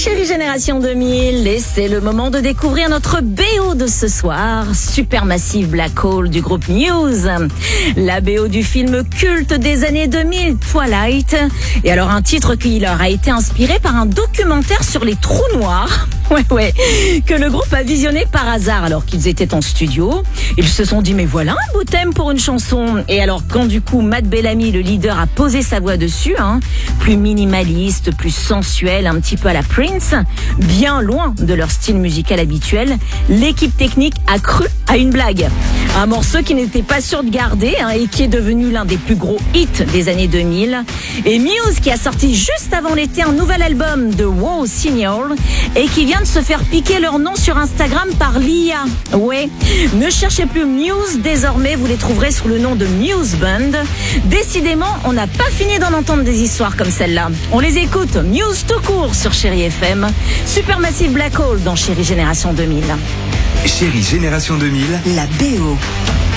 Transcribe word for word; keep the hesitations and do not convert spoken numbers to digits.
Chérie Génération deux mille, et c'est le moment de découvrir notre B O de ce soir, Supermassive Black Hole du groupe Muse. La B O du film culte des années deux mille, Twilight. Et alors un titre qui leur a été inspiré par un documentaire sur les trous noirs. Ouais, ouais, que le groupe a visionné par hasard alors qu'ils étaient en studio. Ils se sont dit, mais voilà un beau thème pour une chanson. Et alors quand du coup Matt Bellamy, le leader, a posé sa voix dessus, hein, plus minimaliste, plus sensuel, un petit peu à la Prince, bien loin de leur style musical habituel, l'équipe technique a cru à une blague. Un morceau qui n'était pas sûr de garder, hein, et qui est devenu l'un des plus gros hits des années deux mille. Et Muse qui a sorti juste avant l'été un nouvel album de Wow Senior et qui vient de se faire piquer leur nom sur Instagram par l'I A. Ouais, ne cherchez plus Muse, désormais vous les trouverez sous le nom de Muse Band. Décidément, on n'a pas fini d'en entendre des histoires comme celle-là. On les écoute, Muse tout court sur Chérie F M, Supermassive Black Hole dans Chérie Génération deux mille. Chérie Génération deux mille, la B O.